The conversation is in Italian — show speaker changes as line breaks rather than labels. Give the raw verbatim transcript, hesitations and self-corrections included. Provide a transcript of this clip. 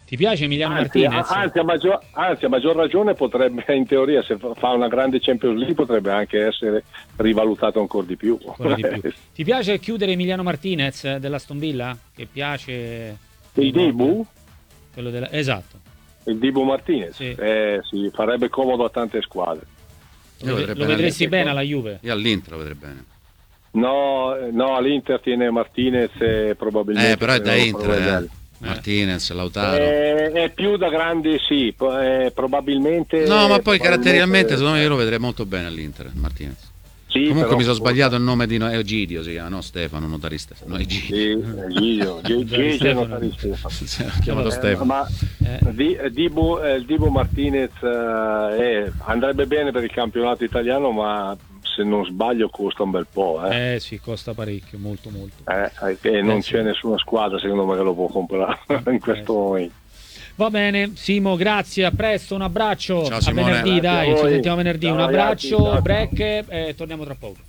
Ti piace Emiliano
Anzi,
Martinez?
anzi, a maggior, anzi, a maggior ragione potrebbe, in teoria, se fa una grande Champions League, potrebbe anche essere rivalutato ancora di più.
Ancora di più. Ti piace chiudere Emiliano Martinez dell'Aston Villa? Che piace
il Dibu?
Quello della... Esatto.
Il Dibu Martinez?
Sì.
Eh, sì, farebbe comodo a tante squadre.
Lo, vedre- lo vedresti bene alla Juve?
Io all'Inter lo vedrei bene.
No, no, all'Inter tiene Martinez e probabilmente...
Eh, però è da Inter, eh.
eh.
Martinez, Lautaro.
Eh, è più da grandi, sì, eh, probabilmente...
No, ma poi
probabilmente...
caratterialmente secondo me io lo vedrei molto bene all'inter, Martinez.
Sì,
Comunque
però,
mi sono sbagliato il nome di no, Egidio si chiama, no Stefano, notarista. No, Egidio.
Sì, Egidio, Egidio notarista.
Ho chiamato
Eh,
Stefano.
ma
Eh.
Di, Dibu, eh, Dibu Martinez eh, andrebbe bene per il campionato italiano, ma se non sbaglio costa un bel po'. Eh,
Eh sì, costa parecchio, molto molto.
eh, e non
Eh,
c'è
sì.
nessuna squadra secondo me che lo può comprare in questo
Eh, sì.
momento.
Va bene, Simo, grazie, a presto, un abbraccio.
Ciao,
a
Simone.
venerdì,
Grazie a
dai, ci
voi.
sentiamo venerdì.
Ciao,
Un
ragazzi,
abbraccio,
ciao.
break e torniamo tra poco.